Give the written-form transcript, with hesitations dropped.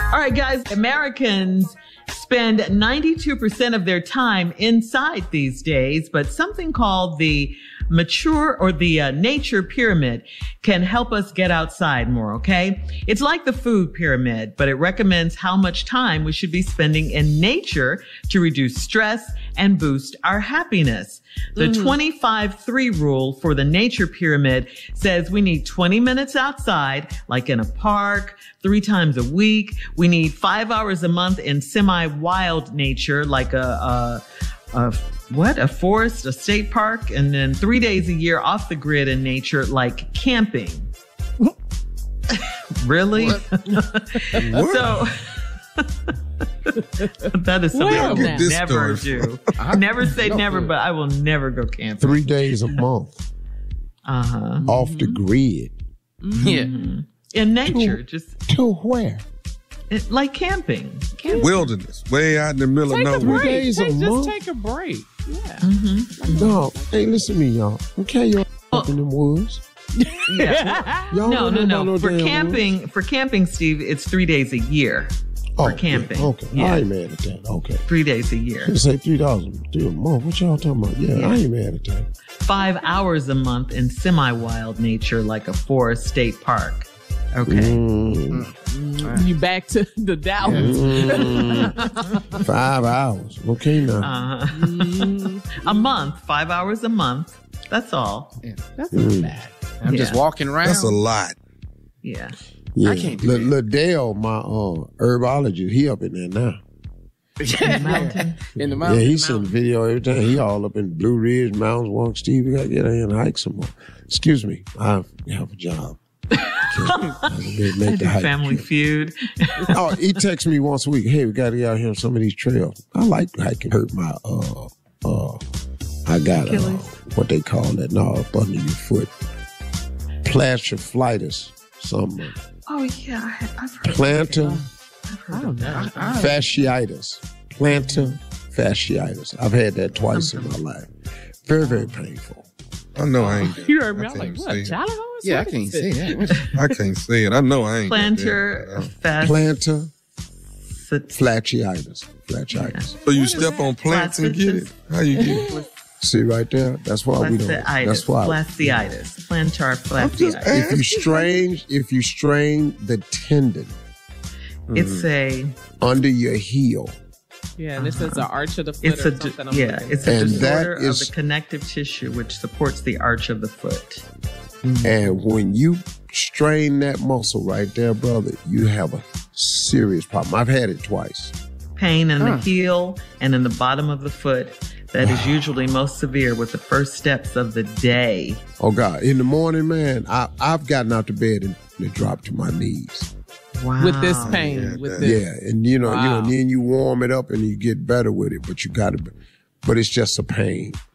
All right, guys, Americans spend 92% of their time inside these days, but something called the nature pyramid can help us get outside more, okay? It's like the food pyramid, but it recommends how much time we should be spending in nature to reduce stress and boost our happiness. The 25-3 rule for the nature pyramid says we need 20 minutes outside, like in a park, 3 times a week. We need 5 hours a month in semi-wild nature, like a forest, a state park, and then 3 days a year off the grid in nature, like camping. Really? So that is something I will never do. Never say never, but I will never go camping. 3 days a month. Off the grid. Yeah. In nature. To where? Like camping. Wilderness. Way out in the middle of nowhere. 3 days a month. Just take a break. Yeah. No, hey, listen to me, y'all. Okay, y'all up in the woods. Yeah. No. For camping, Steve, it's 3 days a year. For camping. Okay. Yeah. I ain't mad at that. Okay. 3 days a year. You say $3 a month. What y'all talking about? Yeah, I ain't mad at that. 5 hours a month in semi-wild nature, like a forest state park. Okay. You back to the Dallas. 5 hours. Okay, now. A month. 5 hours a month. That's all. Yeah, that's not bad. I'm just walking around. That's a lot. Yeah. Yeah. I can't do that. Liddell, my herbologist, he up in there now. In the mountain. In the mountain. Yeah, he sent a video every time. He all up in Blue Ridge Mountains. Walk, Steve, we got to get out here and hike some more. Excuse me. I have a job. I do Family Feud. Oh, he texts me once a week. Hey, we got to get out here on some of these trails. I like hiking. Hurt my I got what they call that? No, up under your foot. Plantar something. Oh yeah, I've heard. Plantar fasciitis. Plantar fasciitis. I've had that twice in my life. Very, very painful. I know I ain't. You heard me. I'm like, what? Child horse? Yeah, I can't say that. I can't say it. I know I ain't. Plantar fasciitis. So you step on plants and get it? How you get it? See right there? That's why we don't. That's why. Fasciitis. Plantar fasciitis. If you strain the tendon, it's under your heel. Yeah, and this is the arch of the foot. It's a disorder of the connective tissue which supports the arch of the foot. And when you strain that muscle right there, brother, you have a serious problem. I've had it twice. Pain in the heel and in the bottom of the foot. That is usually most severe with the first steps of the day. Oh, God. In the morning, man, I've gotten out of bed and dropped to my knees. Wow. With this pain. And and then you warm it up and you get better with it, but you got to, but it's just a pain.